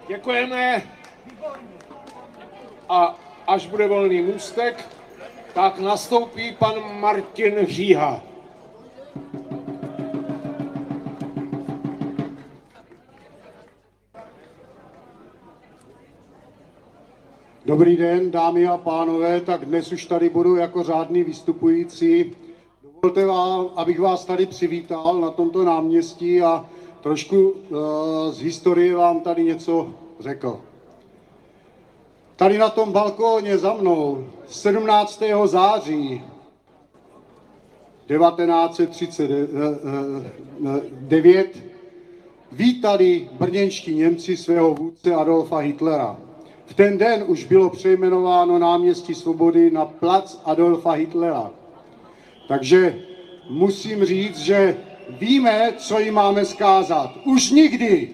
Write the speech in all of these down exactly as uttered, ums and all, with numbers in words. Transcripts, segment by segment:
Děkujeme. A až bude volný můstek, tak nastoupí pan Martin Říha. Dobrý den, dámy a pánové, tak dnes už tady budu jako řádný vystupující. Dovolte vám, abych vás tady přivítal na tomto náměstí a trošku uh, z historie vám tady něco řekl. Tady na tom balkóně za mnou sedmnáctého září devatenáct set třicet devět vítali brněnští Němci svého vůdce Adolfa Hitlera. V ten den už bylo přejmenováno náměstí Svobody na plac Adolfa Hitlera. Takže musím říct, že víme, co jim máme vzkázat. Už nikdy!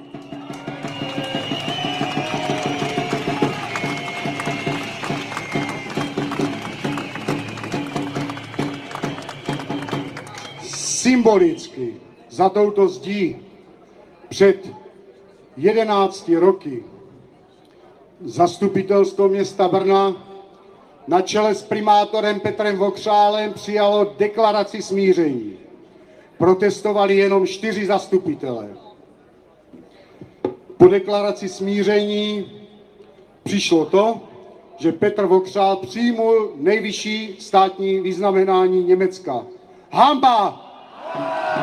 Symbolicky za touto zdí před jedenácti roky Zastupitelstvo města Brna na čele s primátorem Petrem Vokřálem přijalo deklaraci smíření. Protestovali jenom čtyři zastupitelé. Po deklaraci smíření přišlo to, že Petr Vokřál přijmul nejvyšší státní vyznamenání Německa. Hanba!